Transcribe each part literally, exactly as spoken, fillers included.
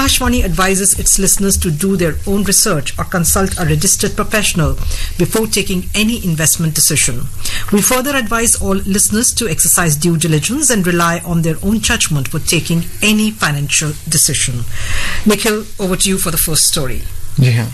Akashvani advises its listeners to do their own research or consult a registered professional before taking any investment decision. We further advise all listeners to exercise due diligence and rely on their own judgment for taking any financial decision. Nikhil, over to you for the first story. Yeah.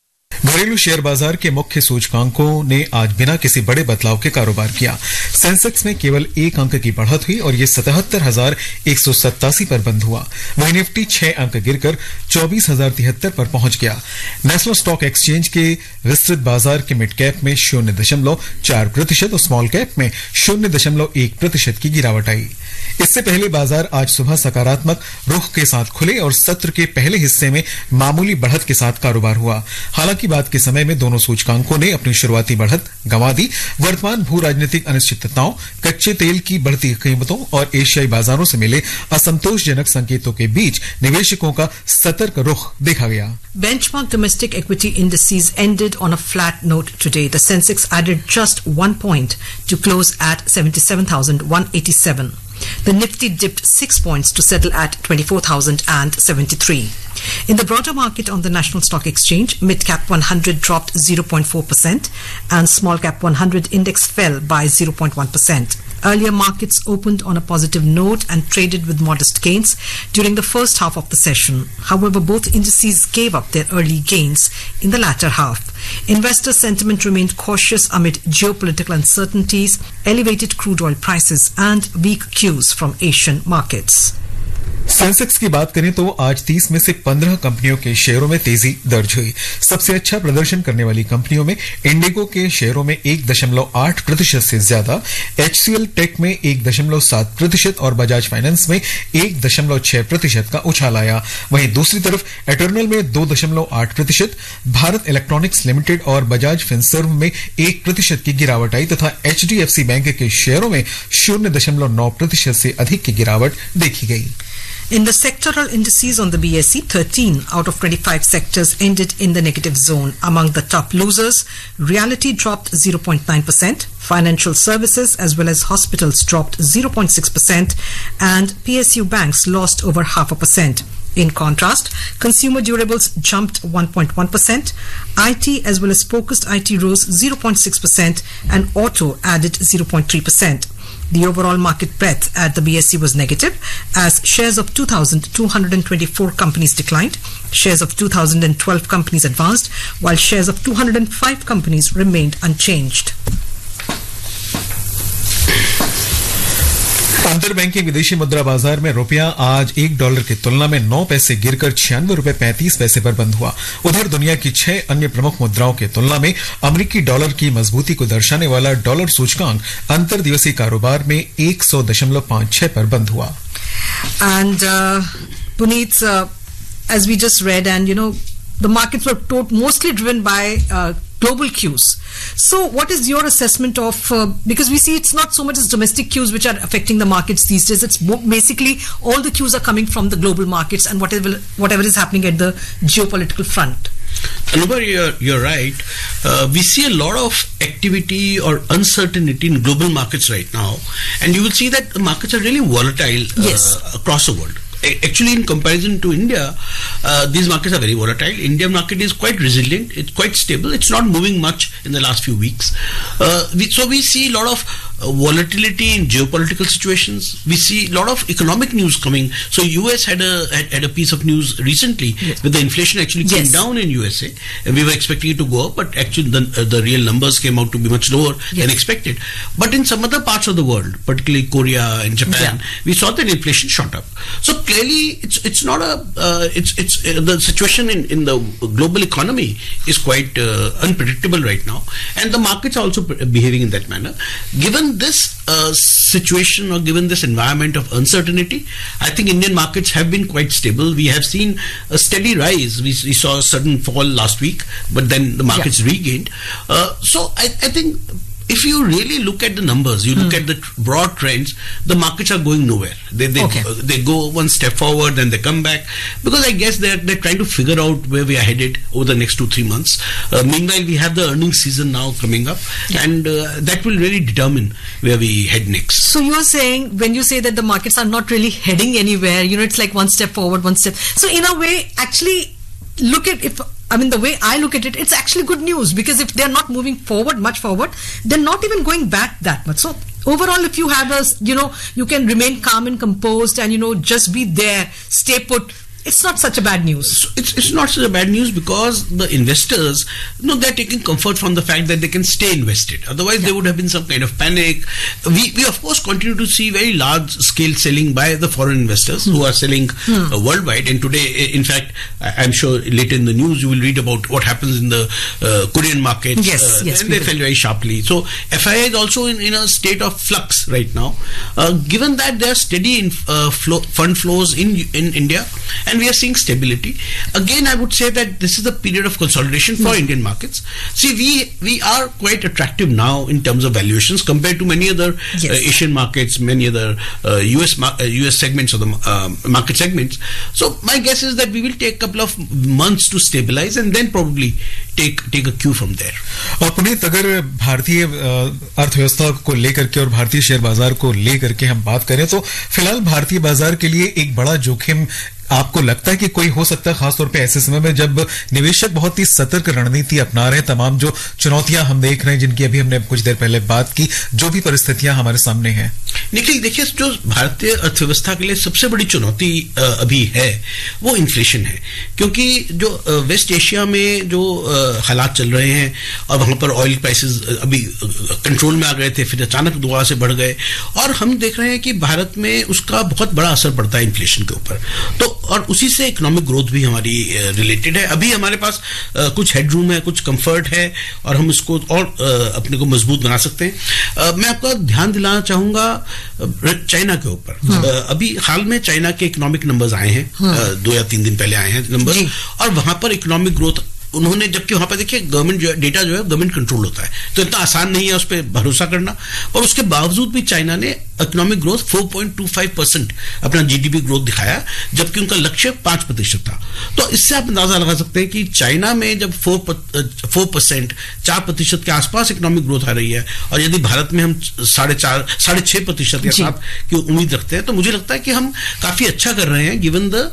घरेलू share बाजार के मुख्य सूचकांकों ने आज बिना किसी बड़े बदलाव के कारोबार किया। सेंसेक्स में केवल एक अंक की बढ़त हुई और ये सतहत्तर हजार एक सौ सत्तासी पर बंद हुआ। वहीं निफ्टी छह अंक गिरकर चौबीस हजार तिहत्तर पर पहुंच गया। नेशनल स्टॉक एक्सचेंज के विस्तृत बाजार के मिड कैप में शून्य दशमलव चार प्रतिशत और स्मॉल कैप में शून्य दशमलव एक प्रतिशत की गिरावट आई। इससे पहले बाजार आज सुबह सकारात्मक रुख के साथ खुले और सत्र के पहले हिस्से में मामूली बढ़त के साथ कारोबार हुआ। हालांकि बाद के समय में दोनों सूचकांकों ने अपनी शुरुआती बढ़त गंवा दी। वर्तमान भू राजनीतिक अनिश्चितताओं, कच्चे तेल की बढ़ती कीमतों और एशियाई बाजारों से मिले असंतोषजनक संकेतों के बीच निवेशकों का सतर्क रुख देखा गया। Benchmark domestic equity indices ended on a flat note today. The Sensex added just one point to close at seventy-seven thousand one hundred eighty-seven. The Nifty dipped six points to settle at twenty-four thousand seventy-three. In the broader market on the National Stock Exchange, mid-cap one hundred dropped zero point four percent and small-cap one hundred index fell by zero point one percent. Earlier markets opened on a positive note and traded with modest gains during the first half of the session. However, both indices gave up their early gains in the latter half. Investor sentiment remained cautious amid geopolitical uncertainties, elevated crude oil prices and weak cues from Asian markets. Sensex की बात करें तो आज तीस में से पंद्रह कंपनियों के शेयरों में तेजी दर्ज हुई। सबसे अच्छा प्रदर्शन करने वाली कंपनियों में इंडिगो के शेयरों में एक दशमलव आठ प्रतिशत से ज्यादा, एचसीएल टेक में एक दशमलव सात प्रतिशत और बजाज फाइनेंस में एक दशमलव छह प्रतिशत का उछाल आया। वहीं दूसरी तरफ एटर्नल में दो दशमलव आठ प्रतिशत, भारत इलेक्ट्रॉनिक्स लिमिटेड और बजाज फिनसर्व में एक प्रतिशत की गिरावट आई तथा एचडीएफसी बैंक के शेयरों में शून्य दशमलव नौ प्रतिशत से अधिक की गिरावट देखी गई। In the sectoral indices on the B S E, thirteen out of twenty-five sectors ended in the negative zone. Among the top losers, realty dropped zero point nine percent, financial services as well as hospitals dropped zero point six percent, and P S U banks lost over half a percent. In contrast, consumer durables jumped one point one percent, I T as well as focused I T rose zero point six percent, and auto added zero point three percent. The overall market breadth at the B S E was negative as shares of two thousand two hundred twenty-four companies declined, shares of two thousand twelve companies advanced, while shares of two hundred five companies remained unchanged. अंतर banking विदेशी मुद्रा बाजार में रुपया आज एक dollar की तुलना में नौ पैसे गिरकर छियानवे रुपए पैंतीस पैसे पर बंद हुआ। उधर दुनिया की छह अन्य प्रमुख मुद्राओं की तुलना में अमेरिकी डॉलर की मजबूती को दर्शाने वाला डॉलर सूचकांक अंतर दिवसीय कारोबार में एक सौ दशमलव पांच छह पर बंद हुआ। And uh, Puneet, uh, as we just read, and you know, the markets were tot- mostly driven by uh, global cues. So what is your assessment of, uh, because we see it's not so much as domestic cues which are affecting the markets these days, it's bo- basically all the cues are coming from the global markets and whatever whatever is happening at the geopolitical front. Anubhav, you're, you're right. Uh, we see a lot of activity or uncertainty in global markets right now, and you will see that the markets are really volatile uh, yes. across the world. Actually, in comparison to India, uh, these markets are very volatile. Indian market is quite resilient. It's quite stable. It's not moving much in the last few weeks. Uh, we, so we see a lot of uh, volatility in geopolitical situations. We see a lot of economic news coming. So U S had a had, had a piece of news recently yes. with the inflation actually came yes. down in U S A, and we were expecting it to go up, but actually the, uh, the real numbers came out to be much lower yes. than expected. But in some other parts of the world, particularly Korea and Japan, yeah. we saw that inflation shot up. So clearly, it's it's not a uh, it's it's uh, the situation in, in the global economy is quite uh, unpredictable right now, and the markets are also behaving in that manner. Given this uh, situation or given this environment of uncertainty, I think Indian markets have been quite stable. We have seen a steady rise. We, we saw a sudden fall last week, but then the markets yeah. regained. Uh, so I, I think. If if you really look at the numbers, you look Hmm. at the tr- broad trends, the markets are going nowhere. They they, Okay. uh, they go one step forward, then they come back, because I guess they're they're trying to figure out where we are headed over the next two three months. Uh, meanwhile, we have the earnings season now coming up, and uh, that will really determine where we head next. So you're saying, when you say that the markets are not really heading anywhere, you know, it's like one step forward, one step. So in a way, actually, look at if. I mean, the way I look at it, it's actually good news, because if they're not moving forward, much forward, they're not even going back that much. So overall, if you have a, you know, you can remain calm and composed and, you know, just be there, stay put, it's not such a bad news. So it's it's not such a bad news, because the investors, you know, they're taking comfort from the fact that they can stay invested. Otherwise, there would have been some kind of panic. We we of course continue to see very large scale selling by the foreign investors who are selling Hmm. uh, worldwide. And today, i- in fact, I- I'm sure later in the news you will read about what happens in the uh, Korean market. Yes, uh, yes, and we they will. fell very sharply. So F I I is also in, in a state of flux right now. Uh, given that there are steady in, uh, flow, fund flows in in India, and we are seeing stability. Again, I would say that this is a period of consolidation for Hmm. Indian markets. See, we we are quite attractive now in terms of valuations compared to many other Yes. uh, Asian markets, many other uh, U S mar- uh, U S segments of the uh, market segments. So my guess is that we will take a couple of months to stabilize, and then probably take take a cue from there. और पुनीत, अगर भारतीय अ, अर्थव्यवस्था को लेकर के और भारतीय share बाजार को लेकर के हम बात करें, तो फिलहाल भारतीय बाजार के लिए एक बड़ा जोखिम आपको लगता है कि कोई हो सकता है, खासतौर पे ऐसे समय में जब निवेशक बहुत ही सतर्क रणनीति अपना रहे हैं, तमाम जो चुनौतियां हम देख रहे हैं, जिनकी अभी हमने कुछ देर पहले बात की, जो भी परिस्थितियां हमारे सामने हैं? निखिल, देखिए, जो भारतीय अर्थव्यवस्था के लिए सबसे बड़ी चुनौती अ, अभी है वो इन्फ्लेशन है, क्योंकि जो अ, वेस्ट एशिया में जो अ, हालात चल रहे हैं, और वहां पर ऑयल प्राइसेस अभी कंट्रोल में आ गए थे, फिर अचानक दोबारा से बढ़ गए, और हम देख रहे हैं कि भारत में उसका बहुत बड़ा असर पड़ता है इन्फ्लेशन के ऊपर। तो और उसी से इकोनॉमिक ग्रोथ भी हमारी रिलेटेड है। अभी हमारे पास अ, कुछ हेडरूम है, कुछ कंफर्ट है, और हम इसको और अ, अपने को मजबूत बना सकते हैं। अ, मैं आपका ध्यान दिलाना चाहूंगा अ, चाइना के ऊपर। अ, अभी हाल में चाइना के इकोनॉमिक नंबर्स आए हैं, अ, दो या तीन दिन पहले आए हैं नंबर, और वहां पर इकोनॉमिक ग्रोथ उन्होंने, जबकि वहां पर देखिए गवर्नमेंट जो डेटा जो है गवर्नमेंट कंट्रोल होता है, तो इतना आसान नहीं है उस पर भरोसा करना, और उसके बावजूद भी चाइना ने economic growth four point two five percent अपना जीडीपी ग्रोथ दिखाया, जबकि उनका लक्ष्य पांच प्रतिशत था। तो इससे आप अंदाजा लगा सकते हैं कि चाइना में जब फोर फोर परसेंट चार प्रतिशत के आसपास इकोनॉमिक ग्रोथ आ रही है, और यदि भारत में हम साढ़े चार साढ़े छह प्रतिशत या सात की उम्मीद रखते हैं, तो मुझे लगता है कि हम काफी अच्छा कर रहे हैं, given the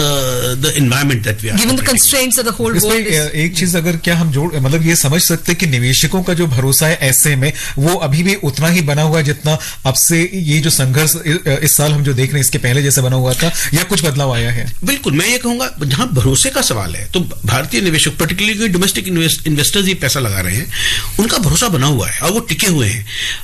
the environment that we are, Given the constraints of the whole इसमें world is, एक चीज अगर क्या हम जोड़ मतलब ये समझ सकते हैं कि निवेशकों का जो भरोसा है ऐसे में वो अभी भी उतना ही बना हुआ है जितना अब से ये जो संघर्ष इस साल हम जो देख रहे हैं इसके पहले जैसे बना हुआ था, या कुछ बदलाव आया है? बिल्कुल, मैं ये कहूंगा जहां भरोसे का सवाल है, तो भारतीय निवेशक, पर्टिकुलरली डोमेस्टिक इन्वेस्टर्स ये पैसा लगा रहे हैं, उनका भरोसा बना हुआ है और वो टिके हुए हैं।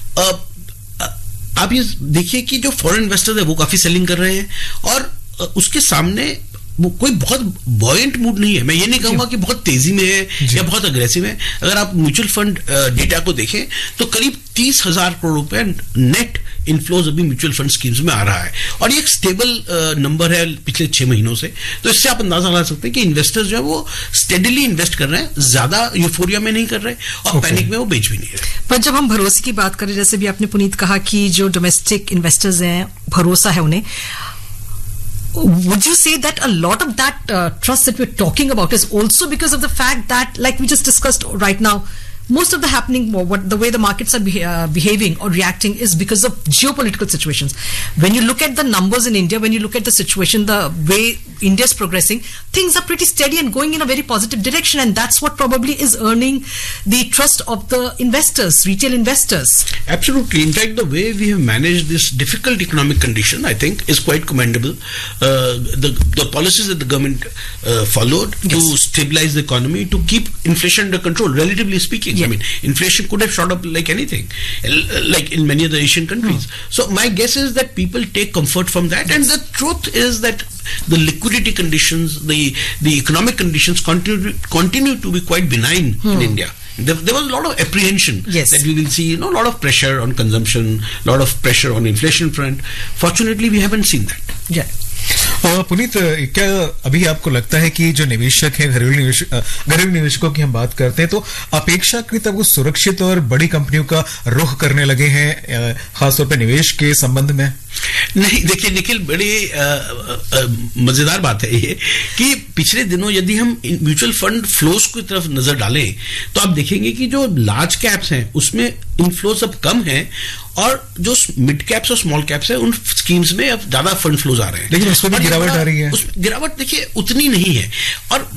अ, आप ये देखिए कि जो फॉरेन इन्वेस्टर्स है वो काफी सेलिंग कर रहे हैं, और उसके सामने वो कोई बहुत बॉयंट मूड नहीं है। मैं ये नहीं कहूंगा कि बहुत तेजी में है या बहुत अग्रेसिव है। अगर आप म्यूचुअल फंड डेटा को देखें तो करीब तीस हजार करोड़ रुपए नेट इनफ्लोज अभी म्यूचुअल फंड स्कीम्स में आ रहा है, और ये एक स्टेबल नंबर है पिछले छह महीनों से। तो इससे आप अंदाजा लगा सकते हैं कि इन्वेस्टर्स जो है वो स्टेडीली इन्वेस्ट कर रहे हैं, ज्यादा यूफोरिया में नहीं कर रहे, और Okay. पैनिक में वो बेच भी नहीं रहे। पर जब हम भरोसे की बात करें, जैसे भी आपने पुनीत कहा कि जो डोमेस्टिक इन्वेस्टर्स हैं भरोसा है उन्हें, would you say that a lot of that uh, trust that we're talking about is also because of the fact that, like we just discussed right now, most of the happening, what the way the markets are beha- uh, behaving or reacting is because of geopolitical situations. When you look at the numbers in India, when you look at the situation, the way India is progressing, things are pretty steady and going in a very positive direction, and that's what probably is earning the trust of the investors, retail investors. Absolutely. In fact, the way we have managed this difficult economic condition, I think, is quite commendable. Uh, the the policies that the government uh, followed Yes. to stabilize the economy, to keep inflation under control, relatively speaking. Yeah. I mean, inflation could have shot up like anything, l- like in many other Asian countries. Hmm. So my guess is that people take comfort from that, and the truth is that the liquidity conditions, the the economic conditions continue continue to be quite benign in India. There, there was a lot of apprehension Yes. that we will see, you know, a lot of pressure on consumption, a lot of pressure on inflation front. Fortunately, we haven't seen that. Yeah. Puneet, क्या अभी आपको लगता है कि जो निवेशक हैं, घरेलू निवेश घरेलू निवेशकों की हम बात करते हैं तो अपेक्षाकृत अब वो सुरक्षित और बड़ी कंपनियों का रुख करने लगे हैं, खासतौर पर निवेश के संबंध में? नहीं, देखिए निखिल, बड़ी मजेदार बात है ये कि पिछले दिनों यदि हम म्यूचुअल फंड फ्लोज की तरफ नजर डालें तो आप देखेंगे कि जो लार्ज कैप्स हैं उसमें इनफ्लोज अब कम हैं और जो मिड कैप्स और स्मॉल कैप्स हैं उन स्कीम्स में अब ज्यादा फंड फ्लोज आ रहे हैं। लेकिन उसमें भी गिरावट आ रही है। उसमें गिरावट देखिए उतनी नहीं है। और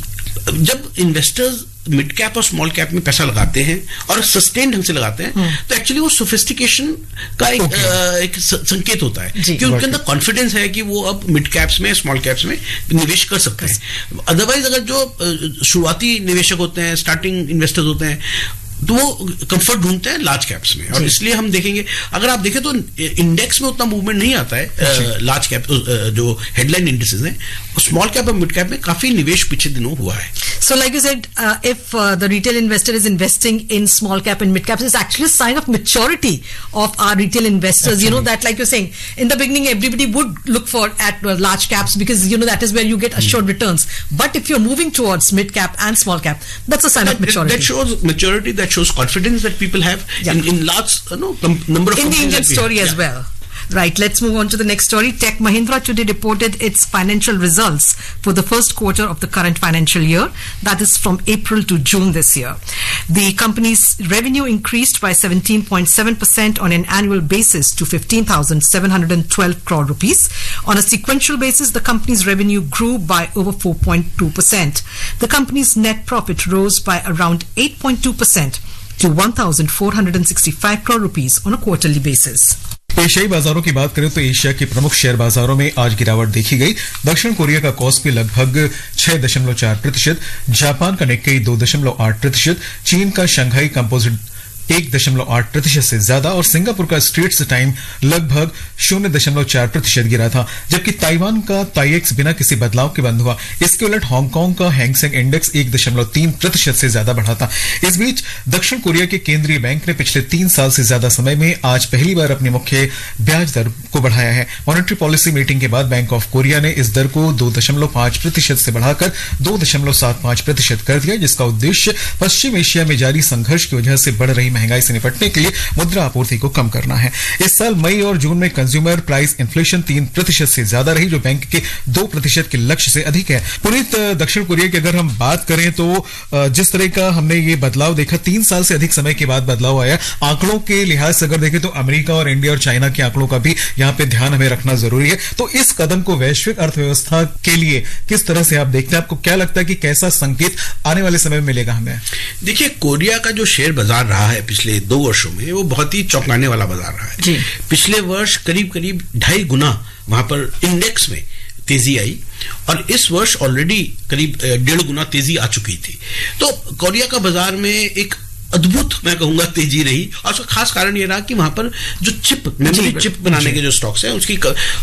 जब इन्वेस्टर्स मिड कैप और स्मॉल कैप में पैसा लगाते हैं और सस्टेन ढंग से लगाते हैं तो एक्चुअली वो सोफिस्टिकेशन का एक, okay. आ, एक संकेत होता है कि उनके अंदर कॉन्फिडेंस है कि वो अब मिड कैप्स में, स्मॉल कैप्स में निवेश कर सकते हैं। अदरवाइज अगर जो शुरुआती निवेशक होते हैं, स्टार्टिंग इन्वेस्टर्स होते हैं, तो वो कंफर्ट ढूंढते हैं लार्ज कैप्स में। और इसलिए हम देखेंगे, अगर आप देखें तो इंडेक्स में उतना मूवमेंट नहीं आता है लार्ज कैप, जो हेडलाइन इंडेक्सेस हैं, स्मॉल कैप और मिड कैप में काफी निवेश पिछले दिनों हुआ है। So like you said, uh, if uh, the retail investor is investing in small cap and mid caps, it's actually a sign of maturity of our retail investors. Absolutely. You know that, like you're saying, in the beginning everybody would look for at uh, large caps because you know that is where you get assured mm. returns. But if you're moving towards mid cap and small cap, that's a sign that, of maturity. That shows maturity. That shows confidence that people have yeah. in, in large you know, com- number of in the Indian story have. as yeah. well. Right, let's move on to the next story. Tech Mahindra today reported its financial results for the first quarter of the current financial year, that is from April to June this year. The company's revenue increased by seventeen point seven percent on an annual basis to fifteen thousand seven hundred twelve crore rupees. On a sequential basis, the company's revenue grew by over four point two percent. The company's net profit rose by around eight point two percent to one thousand four hundred sixty-five crore rupees on a quarterly basis. एशियाई बाजारों की बात करें तो Asia के प्रमुख share बाजारों में आज गिरावट देखी गई। दक्षिण कोरिया का कॉस्पी लगभग छह दशमलव चार प्रतिशत, जापान का निक्केई दो दशमलव आठ प्रतिशत, चीन का शंघाई कंपोजिट एक दशमलव आठ प्रतिशत से ज्यादा और सिंगापुर का स्ट्रेट्स टाइम लगभग शून्य दशमलव चार प्रतिशत गिरा था, जबकि ताइवान का ताइएक्स बिना किसी बदलाव के बंद हुआ। इसके उलट हांगकांग का हैंगसेंग इंडेक्स एक दशमलव तीन प्रतिशत से ज्यादा बढ़ा था। इस बीच दक्षिण कोरिया के केंद्रीय बैंक ने पिछले तीन साल से ज्यादा समय में आज पहली बार अपनी मुख्य ब्याज दर को बढ़ाया है। मॉनेटरी पॉलिसी मीटिंग के बाद बैंक ऑफ कोरिया ने इस दर को दो दशमलव पांच प्रतिशत से बढ़ाकर दो दशमलव सात पांच प्रतिशत कर दिया, जिसका उद्देश्य पश्चिम एशिया में जारी संघर्ष की वजह से बढ़ रही महंगाई से निपटने के लिए मुद्रा आपूर्ति को कम करना है। इस साल मई और जून में कंज्यूमर प्राइस इन्फ्लेशन तीन प्रतिशत से ज्यादा रही, जो बैंक के दो प्रतिशत के लक्ष्य से अधिक है। पुनीत, दक्षिण कोरिया की अगर हम बात करें तो जिस तरह का हमने ये बदलाव देखा, तीन साल से अधिक समय के बाद बदलाव आया। आंकड़ों के लिहाज से अगर देखें तो अमेरिका और इंडिया और चाइना के आंकड़ों का भी यहाँ पे ध्यान हमें रखना जरूरी है। तो इस कदम को वैश्विक अर्थव्यवस्था के लिए किस तरह से आप देखते हैं? आपको क्या लगता है कि कैसा संकेत आने वाले समय में मिलेगा हमें? देखिए, कोरिया का जो शेयर बाजार रहा है पिछले दो वर्षों में, वो बहुत ही चौंकाने वाला बाजार रहा है जी। पिछले वर्ष करीब करीब ढाई गुना वहां पर इंडेक्स में तेजी आई और इस वर्ष ऑलरेडी करीब डेढ़ गुना तेजी आ चुकी थी। तो कोरिया का बाजार में एक अद्भुत मैं कहूंगा तेजी रही और उसका खास कारण ये रहा कि वहां पर जो चिप मेमोरी चिप बनाने के जो स्टॉक्स हैं उसकी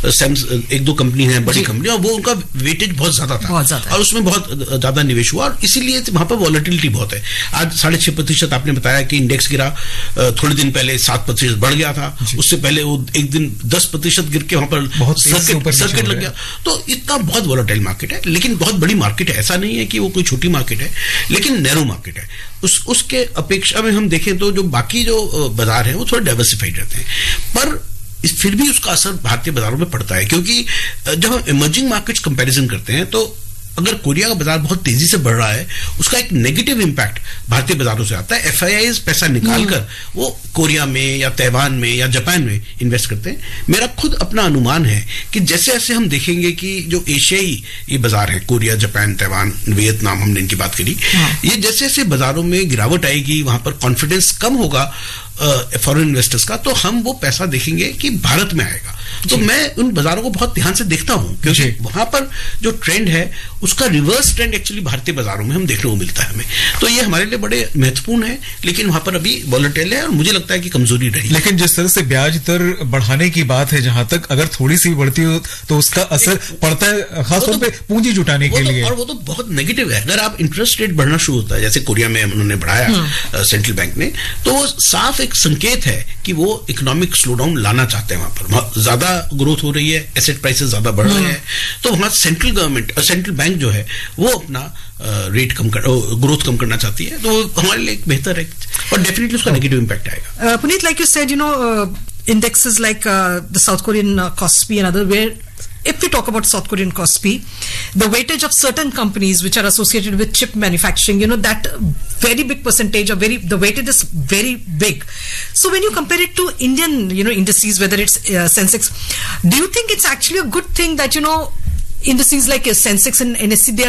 एक दो कंपनी है, बड़ी कंपनी, और वो उनका वेटेज बहुत ज्यादा था बहुत ज्यादा और उसमें बहुत ज्यादा निवेश हुआ और इसीलिए वहां पर वॉलेटिलिटी बहुत है। आज साढ़े छह प्रतिशत आपने बताया कि इंडेक्स गिरा, थोड़े दिन पहले सात प्रतिशत बढ़ गया था, उससे पहले वो एक दिन दस प्रतिशत गिर के वहां पर सर्किट सर्किट लग गया। तो इतना बहुत वॉलेटाइल मार्केट है, लेकिन बहुत बड़ी मार्केट है। ऐसा नहीं है कि वो कोई छोटी मार्केट है, लेकिन नैरो मार्केट है। उस उसके अपेक्षा में हम देखें तो जो बाकी जो बाजार हैं वो थोड़े डाइवर्सिफाइड रहते हैं, पर फिर भी उसका असर भारतीय बाजारों में पड़ता है, क्योंकि जब हम इमर्जिंग मार्केट्स कंपैरिजन करते हैं तो अगर कोरिया का बाजार बहुत तेजी से बढ़ रहा है, उसका एक नेगेटिव इंपैक्ट भारतीय बाजारों से आता है। एफआईआईज पैसा निकालकर वो कोरिया में या ताइवान में या जापान में इन्वेस्ट करते हैं। मेरा खुद अपना अनुमान है कि जैसे जैसे हम देखेंगे कि जो एशियाई ये बाजार है, कोरिया, जापान, ताइवान, वियतनाम, हमने इनकी बात करी, ये जैसे जैसे बाजारों में गिरावट आएगी, वहां पर कॉन्फिडेंस कम होगा फॉरेन इन्वेस्टर्स का, तो हम वो पैसा देखेंगे कि भारत में आएगा। तो मैं उन बाजारों को बहुत ध्यान से देखता हूं, क्योंकि वहां पर जो ट्रेंड है उसका रिवर्स ट्रेंड एक्चुअली भारतीय बाजारों में हम देखने को मिलता है हमें। तो ये हमारे लिए बड़े महत्वपूर्ण है, लेकिन वहां पर अभी वॉलेटाइल है और मुझे लगता है कि कमजोरी रही। लेकिन जिस तरह से ब्याज दर बढ़ाने की बात है, जहां तक अगर थोड़ी सी बढ़ती हो तो उसका असर पड़ता है, खासतौर पे पूंजी जुटाने के लिए, और वो तो बहुत नेगेटिव है। अगर आप इंटरेस्ट रेट बढ़ना शुरू होता है, जैसे कोरिया में उन्होंने बढ़ाया सेंट्रल बैंक ने, तो वो साफ एक एक संकेत है कि वो इकोनॉमिक स्लोडाउन लाना चाहते हैं वहां पर. वहां ज्यादा ग्रोथ हो रही है, एसेट प्राइसेस ज्यादा बढ़ रहे हैं, तो वहां सेंट्रल गवर्नमेंट सेंट्रल बैंक जो है वो अपना रेट कम कर ग्रोथ कम करना चाहती है. तो हमारे लिए बेहतर है, और डेफिनेटली उसका नेगेटिव इम्पैक्ट आएगा. Puneet, like you said, you know, indexes like uh, the South Korean uh, Kospi and other, where if we talk about South Korean Kospi, the weightage of certain companies which are associated with chip manufacturing, you know, that very big percentage of very, the weightage is very big. So when you compare it to Indian, you know, indices, whether it's uh, Sensex, do you think it's actually a good thing that, you know, indices like uh, Sensex and N S E, they are